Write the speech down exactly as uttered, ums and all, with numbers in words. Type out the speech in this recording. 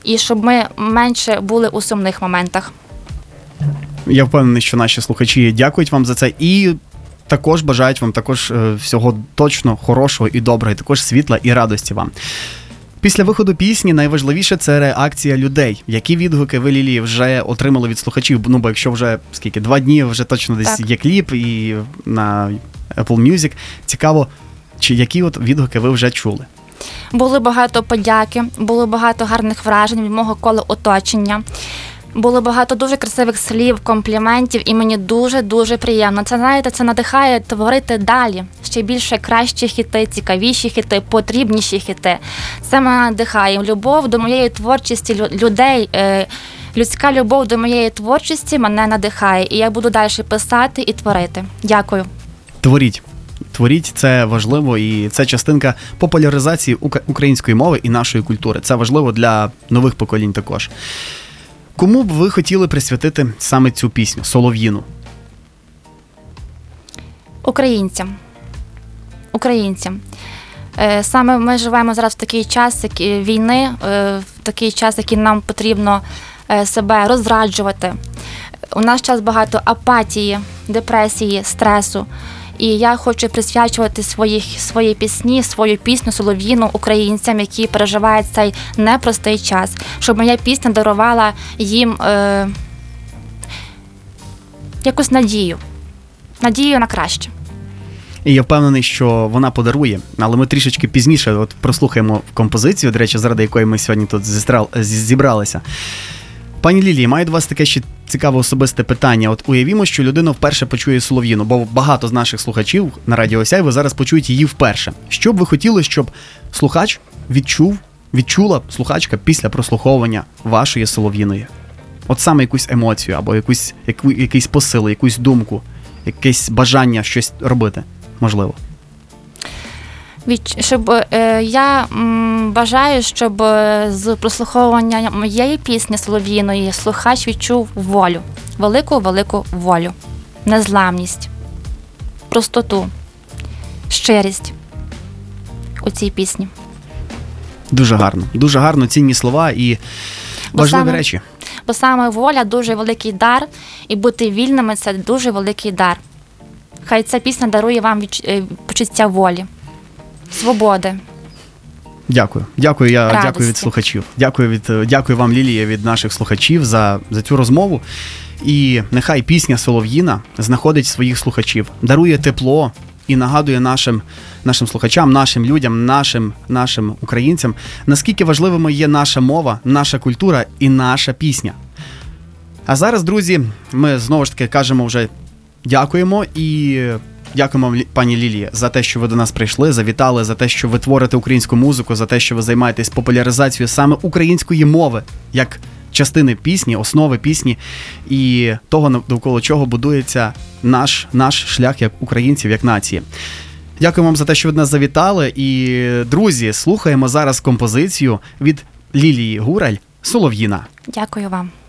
і щоб ми менше були у сумних моментах. Я впевнений, що наші слухачі дякують вам за це і також бажають вам також всього точно хорошого і доброго, і також світла і радості вам. Після виходу пісні найважливіше – це реакція людей. Які відгуки ви, Лілі, вже отримали від слухачів? Ну, бо якщо вже, скільки, два дні, вже точно десь так. є кліп і на Apple Music. Цікаво, чи які от відгуки ви вже чули? Було багато подяки, було багато гарних вражень від мого кола оточення. Було багато дуже красивих слів, компліментів, і мені дуже-дуже приємно. Це, знаєте, це надихає творити далі. Ще більше кращі хіти, цікавіші хіти, потрібніші хіти. Це мене надихає. Любов до моєї творчості людей, людська любов до моєї творчості мене надихає. І я буду далі писати і творити. Дякую. Творіть. Творіть, це важливо, і це частинка популяризації української мови і нашої культури. Це важливо для нових поколінь також. Кому б ви хотіли присвятити саме цю пісню, Солов'їну? Українцям. Українцям. Саме ми живемо зараз в такий час війни, в такий час, який нам потрібно себе розраджувати. У нас час багато апатії, депресії, стресу. І я хочу присвячувати свої, свої пісні, свою пісню «Солов'їну» українцям, які переживають цей непростий час, щоб моя пісня дарувала їм е, якусь надію, надію на краще. І я впевнений, що вона подарує, але ми трішечки пізніше от прослухаємо композицію, до речі, заради якої ми сьогодні тут зібралися. Пані Лілії, маю до вас таке ще цікаве особисте питання. От уявімо, що людина вперше почує Солов'їну, бо багато з наших слухачів на Радіо Сяйво зараз почують її вперше. Що б ви хотіли, щоб слухач відчув, відчула слухачка після прослуховування вашої Солов'їної? От саме якусь емоцію, або якусь, яку, якийсь посил, якусь думку, якесь бажання щось робити, можливо. Щоб е, я м, бажаю, щоб з прослуховування моєї пісні Солов'їної слухач відчув волю, велику-велику волю, незламність, простоту, щирість у цій пісні. Дуже гарно, дуже гарно, цінні слова і важливі саме, речі. Бо саме воля дуже великий дар, і бути вільними – це дуже великий дар. Хай ця пісня дарує вам відч... почуття волі, свободи. Дякую. Дякую, я радості. Дякую від слухачів. Дякую від дякую вам, Лілія, від наших слухачів за, за цю розмову. І нехай пісня Солов'їна знаходить своїх слухачів, дарує тепло і нагадує нашим, нашим слухачам, нашим людям, нашим, нашим українцям, наскільки важливими є наша мова, наша культура і наша пісня. А зараз, друзі, ми знову ж таки кажемо вже дякуємо і дякуємо, пані Лілії, за те, що ви до нас прийшли, завітали, за те, що ви творите українську музику, за те, що ви займаєтесь популяризацією саме української мови, як частини пісні, основи пісні і того, довкола чого будується наш, наш шлях як українців, як нації. Дякую вам за те, що ви до нас завітали. І, друзі, слухаємо зараз композицію від Лілії Гураль «Солов'їна». Дякую вам.